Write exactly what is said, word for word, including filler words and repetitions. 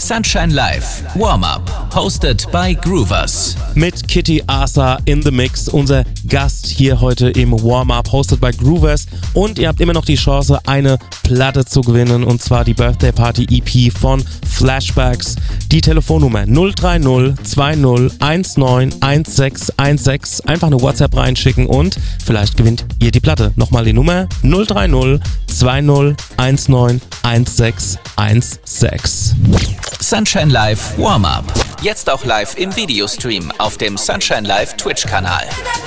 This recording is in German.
Sunshine Live Warm-Up, hosted by Groovers. Mit Kitty Arthur in the Mix, unser Gast hier heute im Warm-Up, hosted by Groovers. Und ihr habt immer noch die Chance, eine Platte zu gewinnen, und zwar die Birthday Party E P von Flashbacks. Die Telefonnummer null drei null zwei null eins neun eins sechs eins sechs. Einfach eine WhatsApp reinschicken und vielleicht gewinnt ihr die Platte. Nochmal die Nummer null drei null zwei null eins neun eins sechs eins sechs. Sunshine Live Warm-Up. Jetzt auch live im Videostream auf dem Sunshine Live Twitch-Kanal.